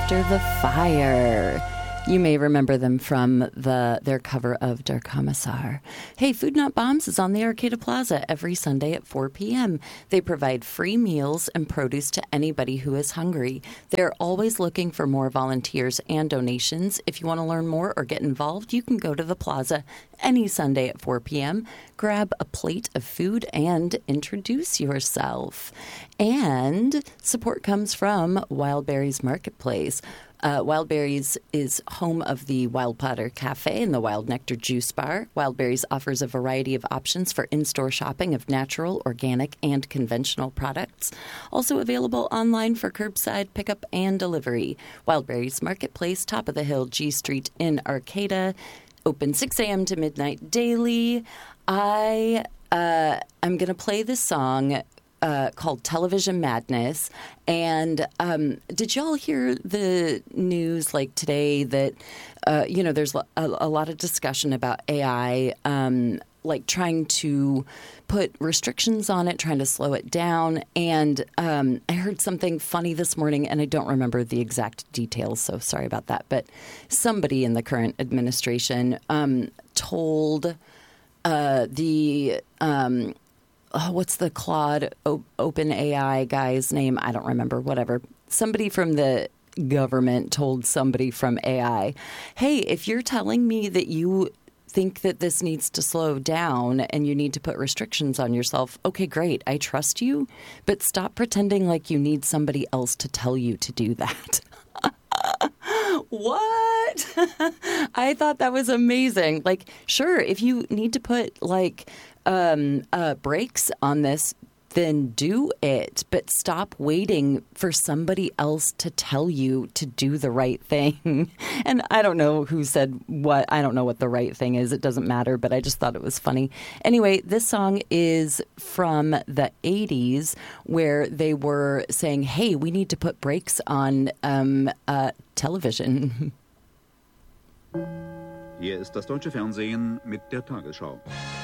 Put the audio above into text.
After the Fire. You may remember them from their cover of Der Kommissar. Hey, Food Not Bombs is on the Arcata Plaza every Sunday at 4 p.m. They provide free meals and produce to anybody who is hungry. They're always looking for more volunteers and donations. If you want to learn more or get involved, you can go to the plaza any Sunday at 4 p.m., grab a plate of food, and introduce yourself. And support comes from Wildberries Marketplace. Wildberries is home of the Wild Platter Cafe and the Wild Nectar Juice Bar. Wildberries offers a variety of options for in-store shopping of natural, organic, and conventional products. Also available online for curbside pickup and delivery. Wildberries Marketplace, top of the hill, G Street in Arcata. Open 6 a.m. to midnight daily. I'm going to play this song called Television Madness. And did y'all hear the news like today that, there's a lot of discussion about AI, like trying to put restrictions on it, trying to slow it down. And I heard something funny this morning, and I don't remember the exact details, so sorry about that. But somebody in the current administration told what's the Claude OpenAI guy's name? I don't remember, whatever. Somebody from the government told somebody from AI, hey, if you're telling me that you think that this needs to slow down and you need to put restrictions on yourself, okay, great, I trust you, but stop pretending like you need somebody else to tell you to do that. What? I thought that was amazing. Like, sure, if you need to put like brakes on this, then do it. But stop waiting for somebody else to tell you to do the right thing. And I don't know who said what. I don't know what the right thing is. It doesn't matter, but I just thought it was funny. Anyway, this song is from the 80s where they were saying, hey, we need to put brakes on television. Hier ist das deutsche Fernsehen mit der Tagesschau.